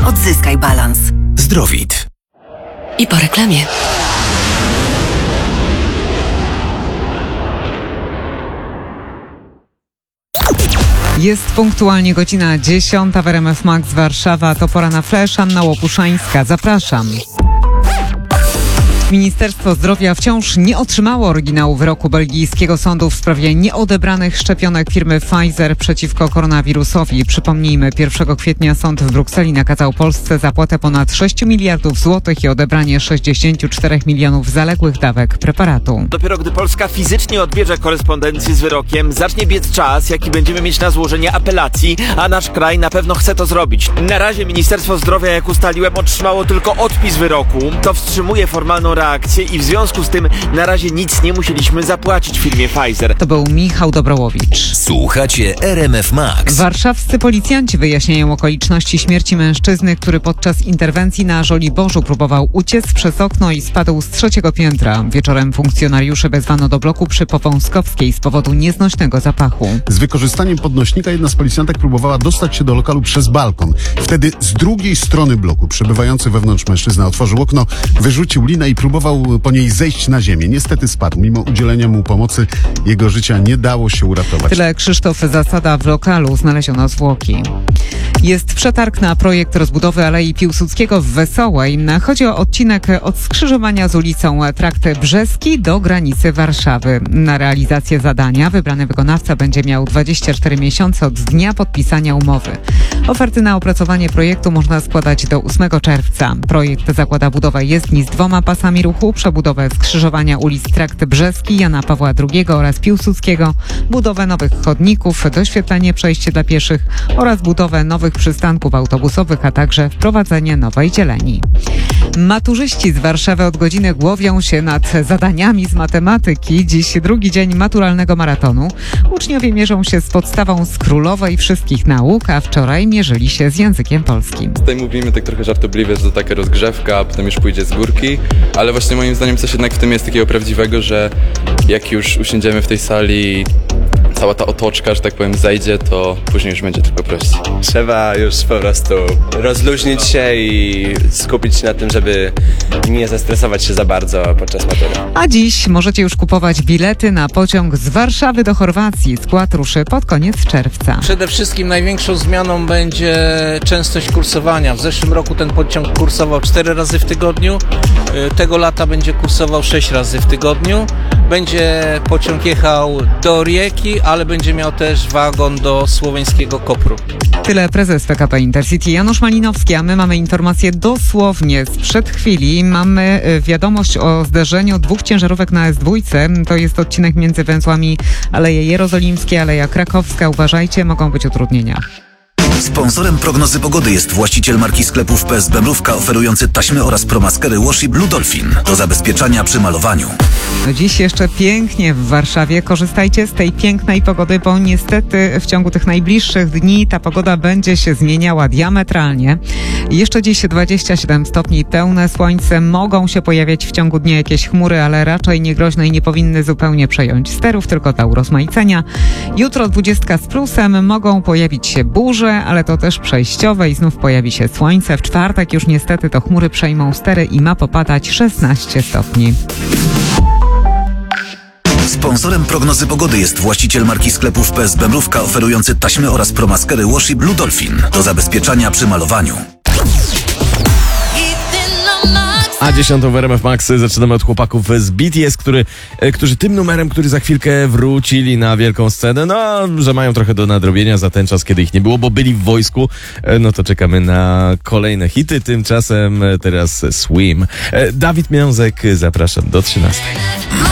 Odzyskaj balans. Zdrowit. I po reklamie. Jest punktualnie godzina 10 w RMF Max Warszawa. To pora na flash. Anna Łopuszańska. Zapraszam. Ministerstwo Zdrowia wciąż nie otrzymało oryginału wyroku belgijskiego sądu w sprawie nieodebranych szczepionek firmy Pfizer przeciwko koronawirusowi. Przypomnijmy, 1 kwietnia sąd w Brukseli nakazał Polsce zapłatę ponad 6 miliardów złotych i odebranie 64 milionów zaległych dawek preparatu. Dopiero gdy Polska fizycznie odbierze korespondencję z wyrokiem, zacznie biec czas, jaki będziemy mieć na złożenie apelacji, a nasz kraj na pewno chce to zrobić. Na razie Ministerstwo Zdrowia, jak ustaliłem, otrzymało tylko odpis wyroku. To wstrzymuje formalną reakcję i w związku z tym na razie nic nie musieliśmy zapłacić firmie Pfizer. To był Michał Dobrołowicz. Słuchacie RMF Max. Warszawscy policjanci wyjaśniają okoliczności śmierci mężczyzny, który podczas interwencji na Żoliborzu próbował uciec przez okno i spadł z 3. piętra. Wieczorem funkcjonariuszy wezwano do bloku przy Powązkowskiej z powodu nieznośnego zapachu. Z wykorzystaniem podnośnika jedna z policjantek próbowała dostać się do lokalu przez balkon. Wtedy z drugiej strony bloku przebywający wewnątrz mężczyzna otworzył okno, wyrzucił linę i próbował po niej zejść na ziemię. Niestety spadł. Mimo udzielenia mu pomocy jego życia nie dało się uratować. Tyle Krzysztof Zasada. W lokalu znaleziono zwłoki. Jest przetarg na projekt rozbudowy Alei Piłsudskiego w Wesołej. Chodzi o odcinek od skrzyżowania z ulicą Trakt Brzeski do granicy Warszawy. Na realizację zadania wybrany wykonawca będzie miał 24 miesiące od dnia podpisania umowy. Oferty na opracowanie projektu można składać do 8 czerwca. Projekt zakłada budowę jezdni z 2 pasami ruchu, przebudowę skrzyżowania ulic Trakt Brzeski, Jana Pawła II oraz Piłsudskiego, budowę nowych chodników, doświetlenie przejść dla pieszych oraz budowę nowych przystanków autobusowych, a także wprowadzenie nowej zieleni. Maturzyści z Warszawy od godziny głowią się nad zadaniami z matematyki. Dziś drugi dzień maturalnego maratonu. Uczniowie mierzą się z podstawą z królowej wszystkich nauk, a wczoraj mierzyli się z językiem polskim. Tutaj mówimy tak trochę żartobliwie, że to taka rozgrzewka, a potem już pójdzie z górki, ale właśnie moim zdaniem coś jednak w tym jest takiego prawdziwego, że jak już usiądziemy w tej sali, cała ta otoczka, że tak powiem, zejdzie, to później już będzie tylko prościej. Trzeba już po prostu rozluźnić się i skupić się na tym, żeby nie zestresować się za bardzo podczas matury. A dziś możecie już kupować bilety na pociąg z Warszawy do Chorwacji. Skład ruszy pod koniec czerwca. Przede wszystkim największą zmianą będzie częstość kursowania. W zeszłym roku ten pociąg kursował 4 razy w tygodniu. Tego lata będzie kursował 6 razy w tygodniu. Będzie pociąg jechał do Rijeki, ale będzie miał też wagon do słoweńskiego Kopru. Tyle prezes PKP Intercity Janusz Malinowski, a my mamy informację dosłownie sprzed chwili. Mamy wiadomość o zderzeniu 2 ciężarówek na S2. To jest odcinek między węzłami Aleje Jerozolimskie, Aleja Krakowska. Uważajcie, mogą być utrudnienia. Sponsorem prognozy pogody jest właściciel marki sklepów PSB Mrówka oferujący taśmy oraz promaskery Washi Blue Dolphin do zabezpieczania przy malowaniu. Dziś jeszcze pięknie w Warszawie. Korzystajcie z tej pięknej pogody, bo niestety w ciągu tych najbliższych dni ta pogoda będzie się zmieniała diametralnie. Jeszcze dziś 27 stopni, pełne słońce. Mogą się pojawiać w ciągu dnia jakieś chmury, ale raczej niegroźne i nie powinny zupełnie przejąć sterów, tylko ta urozmaicenia. Jutro 20 z plusem, mogą pojawić się burze, ale to też przejściowe i znów pojawi się słońce. W czwartek już niestety to chmury przejmą stery i ma popadać 16 stopni. Sponsorem prognozy pogody jest właściciel marki sklepów PSB Mrówka oferujący taśmy oraz promaskery Washi Blue Dolphin do zabezpieczania przy malowaniu. A 10 w RMF Max zaczynamy od chłopaków z BTS, którzy tym numerem, który za chwilkę wrócili na wielką scenę, no, że mają trochę do nadrobienia za ten czas, kiedy ich nie było, bo byli w wojsku, no to czekamy na kolejne hity. Tymczasem teraz Swim. Dawid Miązek, zapraszam do 13.